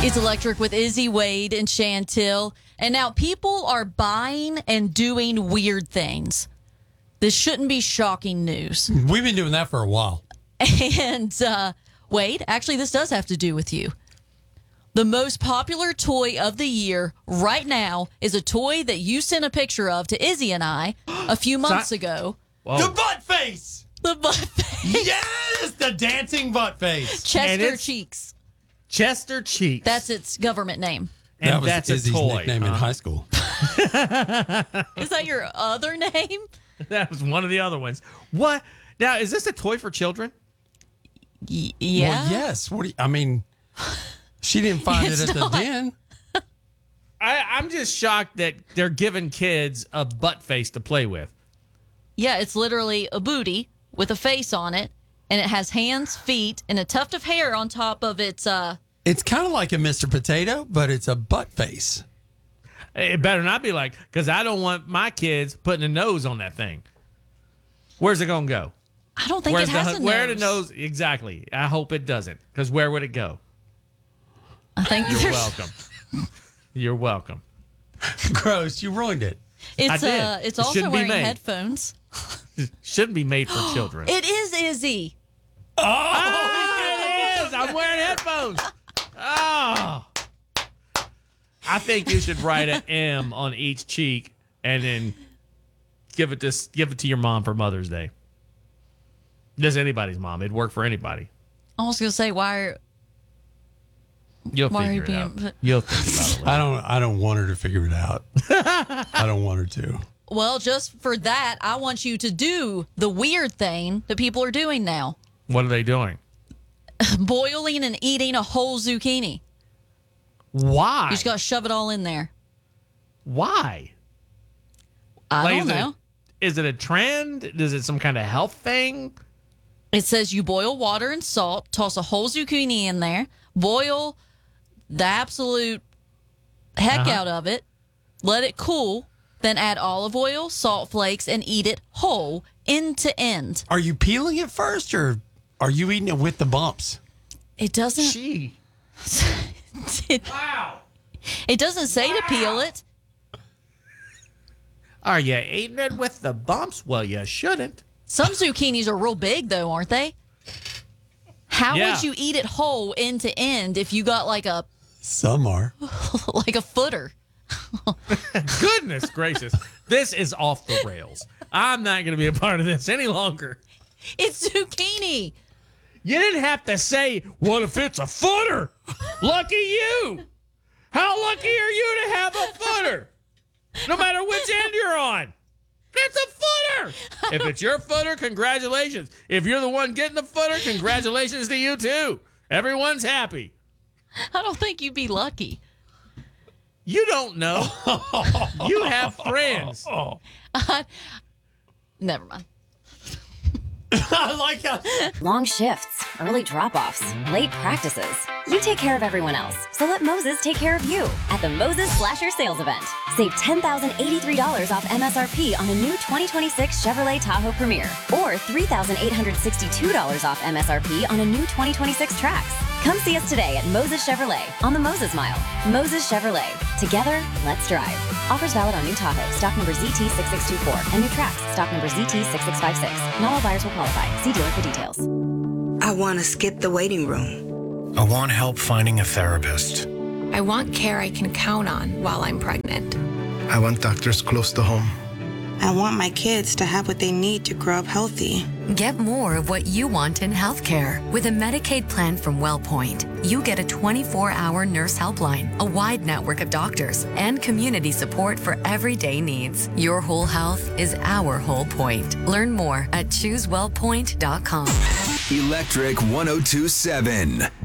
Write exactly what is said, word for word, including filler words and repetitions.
It's Electric with Izzy, Wade, and Chantil. And now people are buying and doing weird things. This shouldn't be shocking news. We've been doing that for a while. And, uh, Wade, actually, this does have to do with you. The most popular toy of the year right now is a toy that you sent a picture of to Izzy and I a few months So- ago. Whoa. The butt face! The butt face. Yes! The dancing butt face. Chester it's- Cheeks. Chester Cheeks. That's its government name. and that was that's Izzy's a toy. nickname in huh? high school. Is that your other name? That was one of the other ones. What? Now, is this a toy for children? Y- yeah. Well, yes. What do you, I mean, she didn't find It's it at not. the den. I, I'm just shocked that they're giving kids a butt face to play with. Yeah, it's literally a booty with a face on it, and it has hands, feet, and a tuft of hair on top of its. Uh, It's kind of like a Mister Potato, but it's a butt face. It better not be like, because I don't want my kids putting a nose on that thing. Where's it going to go? I don't think Where's it the, has a where nose. the nose? Exactly. I hope it doesn't, because where would it go? I think You're there's- welcome. You're welcome. Gross. You ruined it. It's I did. uh, it's It also shouldn't be wearing made. headphones. Shouldn't be made for children. It is Izzy. Oh, it is. I'm wearing headphones. Oh. I think you should write an M on each cheek and then give it to give it to your mom for Mother's Day. Just anybody's mom. It'd work for anybody. I was gonna say why. Are, You'll Why are figure you it being- out. You'll think about it. I don't. I don't want her to figure it out. I don't want her to. well, just for that, I want you to do the weird thing that people are doing now: What are they doing? boiling and eating a whole zucchini. Why? You just gotta shove it all in there. Why? I Like, don't is it a- know. Is it a trend? Is it some kind of health thing? It says you boil water and salt, toss a whole zucchini in there, boil the absolute heck Uh-huh. out of it, let it cool, then add olive oil, salt flakes, and eat it whole, end to end. Are you peeling it first, or are you eating it with the bumps? It doesn't. Gee. It, Wow. it doesn't say to peel it. Are you eating it with the bumps? Well, you shouldn't. Some zucchinis are real big, though, aren't they? How Yeah. would you eat it whole, end to end, if you got like a Some are. like a footer? Goodness gracious. This is off the rails. I'm not going to be a part of this any longer. It's zucchini. You didn't have to say, what if it's a footer? Lucky you. How lucky are you to have a footer? No matter which end you're on. It's a footer. If it's your footer, congratulations. If you're the one getting the footer, congratulations to you too. Everyone's happy. I don't think you'd be lucky. You don't know. You have friends. Never mind. I like how. Long shifts, early drop-offs, late practices. You take care of everyone else, so let Moses take care of you at the Moses Slasher Sales Event. Save ten thousand eighty-three dollars off M S R P on a new twenty twenty-six Chevrolet Tahoe Premier, or three thousand eight hundred sixty-two dollars off M S R P on a new twenty twenty-six Trax. Come see us today at Moses Chevrolet on the Moses Mile. Moses Chevrolet. Together, let's drive. Offers valid on new Tahoe, stock number Z T six six two four, and new Trax, stock number Z T six six five six. Not all buyers will qualify. See dealer for details. I want to skip the waiting room. I want help finding a therapist. I want care I can count on while I'm pregnant. I want doctors close to home. I want my kids to have what they need to grow up healthy. Get more of what you want in healthcare. With a Medicaid plan from WellPoint, you get a twenty-four hour nurse helpline, a wide network of doctors, and community support for everyday needs. Your whole health is our whole point. Learn more at choose well point dot com. Electric one oh two seven.